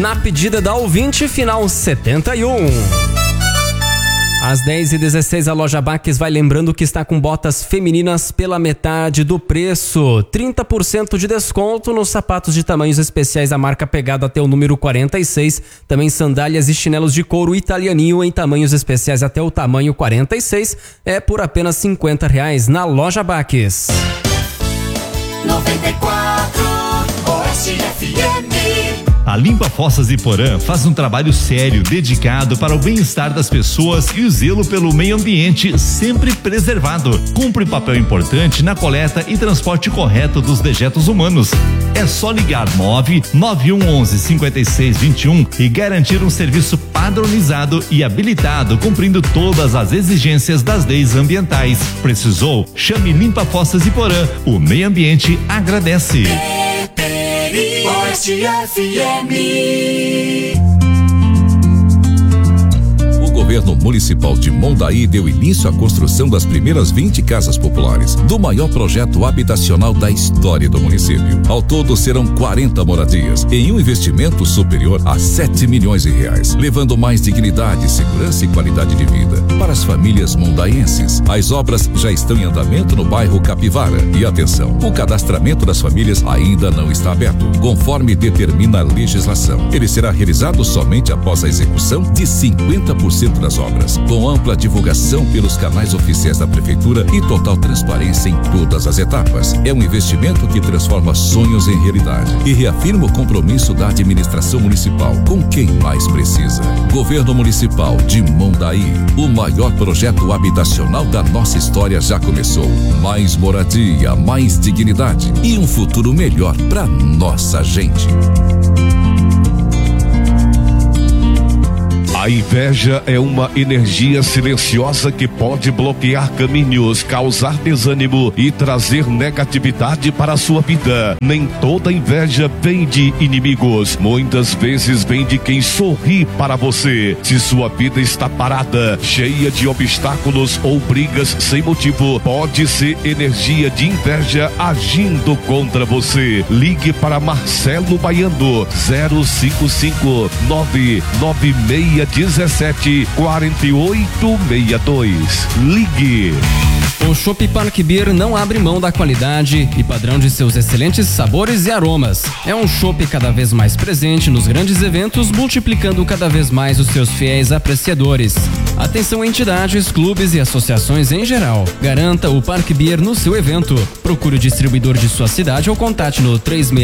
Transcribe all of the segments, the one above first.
Na pedida da ouvinte, final 71. Às 10h16, a loja Baques vai lembrando que está com botas femininas pela metade do preço. 30% de desconto nos sapatos de tamanhos especiais da marca Pegado até o número 46. Também sandálias e chinelos de couro italianinho em tamanhos especiais até o tamanho 46. É por apenas R$50 na loja Baques. 94 Oeste FM. A Limpa Fossas Iporã faz um trabalho sério, dedicado para o bem-estar das pessoas e o zelo pelo meio ambiente sempre preservado. Cumpre papel importante na coleta e transporte correto dos dejetos humanos. É só ligar 99111-5621 e garantir um serviço padronizado e habilitado, cumprindo todas as exigências das leis ambientais. Precisou? Chame Limpa Fossas Iporã. O meio ambiente agradece. Oeste FM. O governo municipal de Mondaí deu início à construção das primeiras 20 casas populares do maior projeto habitacional da história do município. Ao todo serão 40 moradias em um investimento superior a R$7 milhões, levando mais dignidade, segurança e qualidade de vida para as famílias mondaienses. As obras já estão em andamento no bairro Capivara. E atenção, o cadastramento das famílias ainda não está aberto, conforme determina a legislação. Ele será realizado somente após a execução de 50% das obras, com ampla divulgação pelos canais oficiais da prefeitura e total transparência em todas as etapas. É um investimento que transforma sonhos em realidade e reafirma o compromisso da administração municipal com quem mais precisa. Governo Municipal de Mondaí, o maior projeto habitacional da nossa história já começou. Mais moradia, mais dignidade e um futuro melhor para nossa gente. A inveja é uma energia silenciosa que pode bloquear caminhos, causar desânimo e trazer negatividade para a sua vida. Nem toda inveja vem de inimigos, muitas vezes vem de quem sorri para você. Se sua vida está parada, cheia de obstáculos ou brigas sem motivo, pode ser energia de inveja agindo contra você. Ligue para Marcelo Baiano, 055-99617-4862. Ligue. O Chopp Park Beer não abre mão da qualidade e padrão de seus excelentes sabores e aromas. É um chopp cada vez mais presente nos grandes eventos, multiplicando cada vez mais os seus fiéis apreciadores. Atenção entidades, clubes e associações em geral. Garanta o Park Beer no seu evento. Procure o distribuidor de sua cidade ou contate no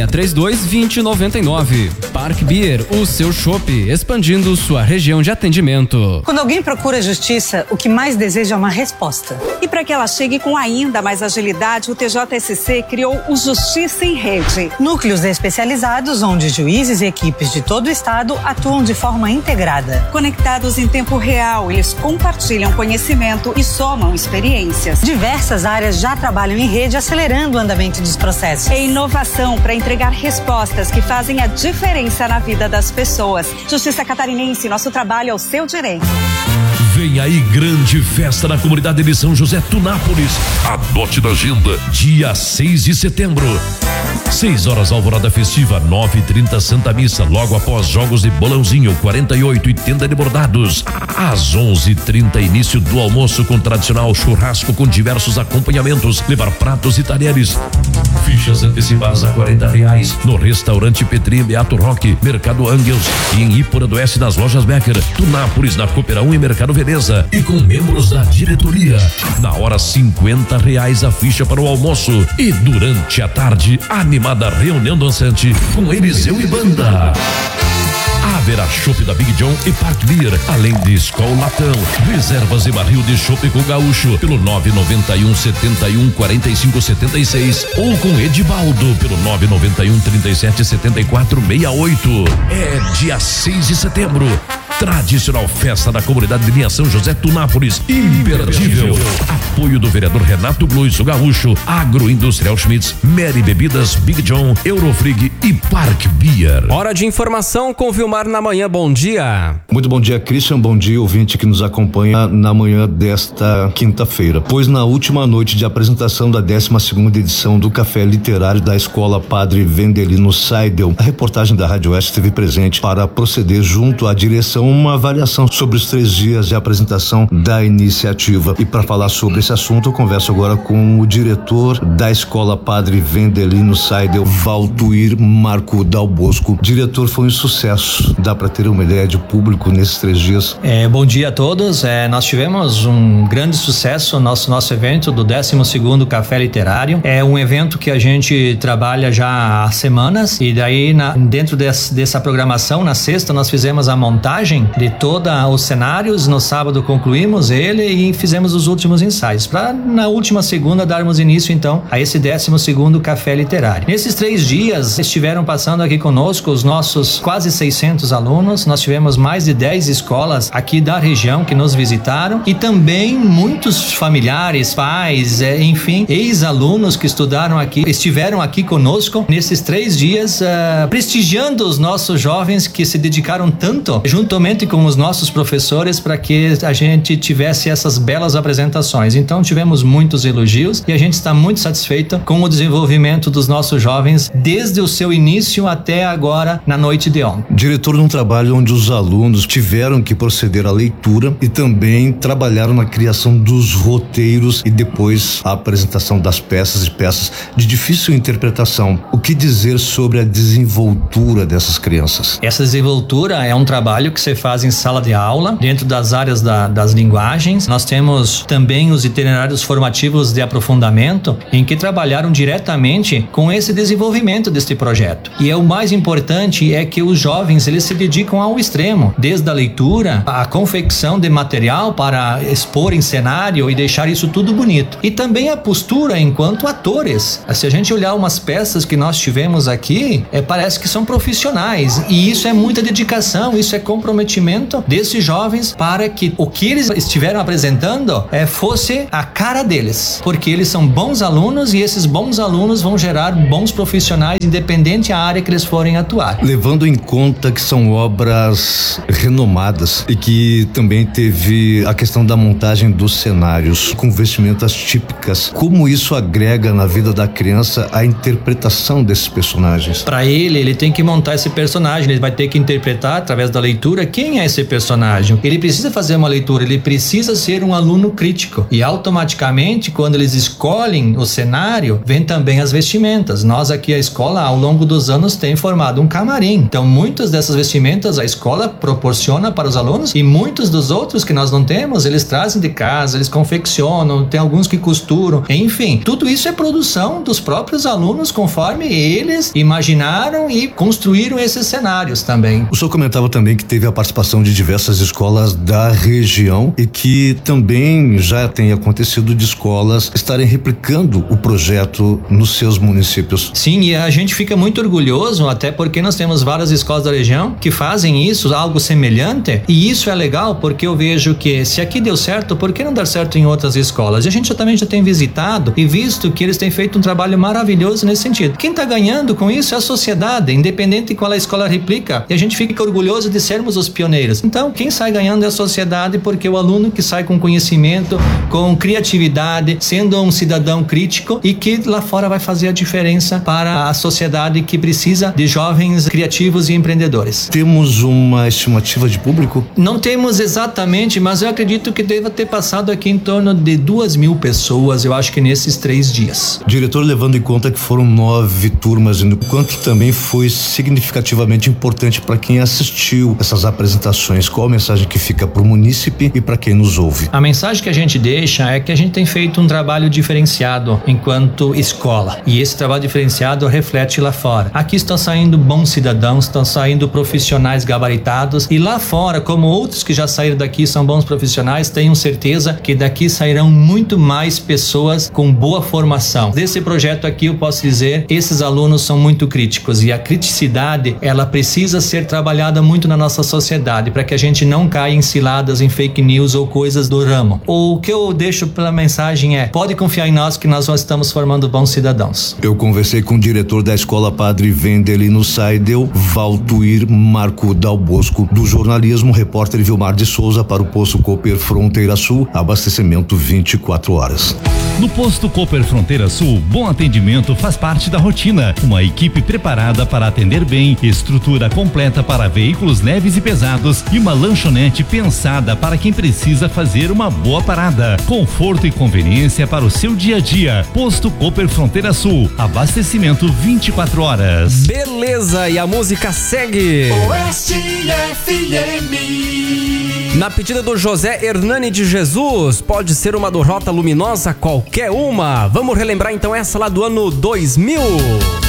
3632-2099. Park Beer, o seu chopp, expandindo sua região de atendimento. Quando alguém procura justiça, o que mais deseja é uma resposta. E para que ela chegue com ainda mais agilidade, o TJSC criou o Justiça em Rede. Núcleos especializados onde juízes e equipes de todo o estado atuam de forma integrada. Conectados em tempo real, eles compartilham conhecimento e somam experiências. Diversas áreas já trabalham em rede, acelerando o andamento dos processos. É inovação para entregar respostas que fazem a diferença na vida das pessoas. Justiça Catarinense, nosso trabalho é o seu direito. Vem aí grande festa na comunidade de São José Tunápolis. Anote na agenda, dia 6 de setembro. 6 horas alvorada festiva, 9h30 Santa Missa, logo após jogos de bolãozinho, 48 e tenda de bordados. Às 11h30 início do almoço com tradicional churrasco com diversos acompanhamentos, levar pratos e talheres. Fichas antecipadas a R$40 no restaurante Petri Beato Roque, Mercado Angels e em Ípora do Oeste nas lojas Becker, Tunápolis na Cooperão e Mercado Veneza e com membros da diretoria. Na hora R$50 a ficha para o almoço e durante a tarde animada reunião dançante com Eliseu e banda. Haverá chopp da Big John e Park Beer, além de Skol Latão, reservas e barril de chopp com gaúcho pelo 991 71 45 76 ou com Edibaldo pelo 991 37 74 68. É dia 6 de setembro. Tradicional festa da comunidade de linha São José Tunápolis, imperdível. Apoio do vereador Renato Gluiz, o Gaúcho, Agroindustrial Schmitz, Mary Bebidas, Big John, Eurofrig e Park Beer. Hora de informação com Vilmar na manhã. Bom dia. Muito bom dia, Christian. Bom dia, ouvinte que nos acompanha na manhã desta quinta-feira. Pois na última noite de apresentação da 12ª edição do Café Literário da Escola Padre Vendelino Seidel, a reportagem da Rádio Oeste esteve presente para proceder junto à direção uma avaliação sobre os 3 dias de apresentação da iniciativa. E para falar sobre esse assunto, eu converso agora com o diretor da Escola Padre Vendelino Seidel, Valtuir Marco Dal Bosco. Diretor, foi um sucesso. Dá para ter uma ideia de público nesses 3 dias? Bom dia a todos. Nós tivemos um grande sucesso nosso evento do 12º Café Literário. É um evento que a gente trabalha já há semanas, e daí dentro dessa programação, na sexta nós fizemos a montagem de todos os cenários, no sábado concluímos ele e fizemos os últimos ensaios, para na última segunda darmos início então a esse 12º Café Literário. Nesses 3 dias estiveram passando aqui conosco os nossos quase 600 alunos. Nós tivemos mais de 10 escolas aqui da região que nos visitaram, e também muitos familiares, pais, enfim, ex-alunos que estudaram aqui, estiveram aqui conosco nesses 3 dias, prestigiando os nossos jovens que se dedicaram tanto, juntamente com os nossos professores, para que a gente tivesse essas belas apresentações. Então tivemos muitos elogios e a gente está muito satisfeito com o desenvolvimento dos nossos jovens desde o seu início até agora na noite de ontem. Diretor, num trabalho onde os alunos tiveram que proceder à leitura e também trabalharam na criação dos roteiros e depois a apresentação das peças e peças de difícil interpretação. O que dizer sobre a desenvoltura dessas crianças? Essa desenvoltura é um trabalho que se faz em sala de aula, dentro das áreas das linguagens. Nós temos também os itinerários formativos de aprofundamento, em que trabalharam diretamente com esse desenvolvimento deste projeto. E o mais importante é que os jovens, eles se dedicam ao extremo, desde a leitura, a confecção de material para expor em cenário e deixar isso tudo bonito. E também a postura enquanto atores. Se a gente olhar umas peças que nós tivemos aqui, parece que são profissionais, e isso é muita dedicação, isso é comprometimento desses jovens para que o que eles estiveram apresentando fosse a cara deles, porque eles são bons alunos e esses bons alunos vão gerar bons profissionais, independente da área que eles forem atuar. Levando em conta que são obras renomadas e que também teve a questão da montagem dos cenários com vestimentas típicas, como isso agrega na vida da criança a interpretação desses personagens? Para ele tem que montar esse personagem, ele vai ter que interpretar através da leitura quem é esse personagem. Ele precisa fazer uma leitura, ele precisa ser um aluno crítico, e automaticamente quando eles escolhem o cenário, vem também as vestimentas. Nós aqui, a escola, ao longo dos anos tem formado um camarim, então muitas dessas vestimentas a escola proporciona para os alunos, e muitos dos outros que nós não temos, eles trazem de casa, eles confeccionam, tem alguns que costuram, enfim, tudo isso é produção dos próprios alunos conforme eles imaginaram e construíram esses cenários também. O senhor comentava também que teve a participação de diversas escolas da região e que também já tem acontecido de escolas estarem replicando o projeto nos seus municípios. Sim, e a gente fica muito orgulhoso, até porque nós temos várias escolas da região que fazem isso, algo semelhante, e isso é legal porque eu vejo que se aqui deu certo, por que não dar certo em outras escolas? E a gente também já tem visitado e visto que eles têm feito um trabalho maravilhoso nesse sentido. Quem está ganhando com isso é a sociedade, independente de qual a escola replica, e a gente fica orgulhoso de sermos os pioneiros. Então, quem sai ganhando é a sociedade, porque o aluno que sai com conhecimento, com criatividade, sendo um cidadão crítico, e que lá fora vai fazer a diferença para a sociedade que precisa de jovens criativos e empreendedores. Temos uma estimativa de público? Não temos exatamente, mas eu acredito que deva ter passado aqui em torno de 2.000 pessoas, eu acho que nesses 3 dias. Diretor, levando em conta que foram 9 turmas, e no quanto também foi significativamente importante para quem assistiu essas apresentações, qual a mensagem que fica para o munícipe e para quem nos ouve? A mensagem que a gente deixa é que a gente tem feito um trabalho diferenciado enquanto escola, e esse trabalho diferenciado reflete lá fora. Aqui estão saindo bons cidadãos, estão saindo profissionais gabaritados, e lá fora, como outros que já saíram daqui são bons profissionais, tenho certeza que daqui sairão muito mais pessoas com boa formação. Desse projeto aqui eu posso dizer, esses alunos são muito críticos, e a criticidade, ela precisa ser trabalhada muito na nossa sociedade. sociedade, para que a gente não caia em ciladas, em fake news ou coisas do ramo. O que eu deixo pela mensagem é: pode confiar em nós que nós estamos formando bons cidadãos. Eu conversei com o diretor da Escola Padre Vendelino Seidel, Valtuir Marco Dal Bosco, do jornalismo, repórter Vilmar de Souza para o Posto Cooper Fronteira Sul, abastecimento 24 horas. No Posto Cooper Fronteira Sul, bom atendimento faz parte da rotina. Uma equipe preparada para atender bem, estrutura completa para veículos leves e pesados e uma lanchonete pensada para quem precisa fazer uma boa parada. Conforto e conveniência para o seu dia a dia. Posto Cooper Fronteira Sul, abastecimento 24 horas. Beleza, e a música segue. Oeste FM. Na pedida do José Hernani de Jesus, pode ser uma dorota luminosa, qualquer uma. Vamos relembrar então essa lá do ano 2000.